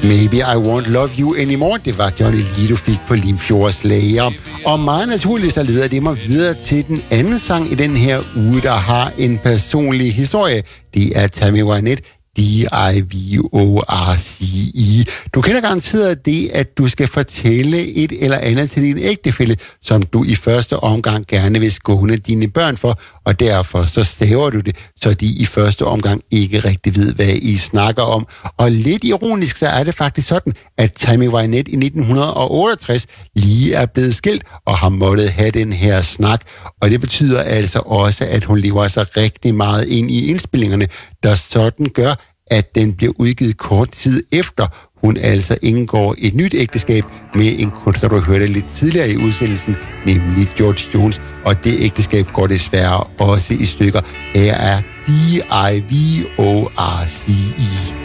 Maybe I Won't Love You Anymore, det var Johnny Lee, du fik på Limfjords Lager. Og meget naturligt, så leder det mig videre til den anden sang i den her uge, der har en personlig historie. Det er Tammy Wynette, D-I-V-O-R-C-E. Du kender garanteret det, at du skal fortælle et eller andet til din ægtefælle, som du i første omgang gerne vil skåne dine børn for, og derfor så staver du det, så de i første omgang ikke rigtig ved, hvad I snakker om. Og lidt ironisk, så er det faktisk sådan, at Tammy Wynette i 1968 lige er blevet skilt og har måttet have den her snak. Og det betyder altså også, at hun lever sig rigtig meget ind i indspillingerne, der sådan gør, at den bliver udgivet kort tid efter, hun altså indgår et nyt ægteskab med en kunstner, du hørte lidt tidligere i udsendelsen, nemlig George Jones, og det ægteskab går desværre også i stykker. Her er D-I-V-O-R-C-E.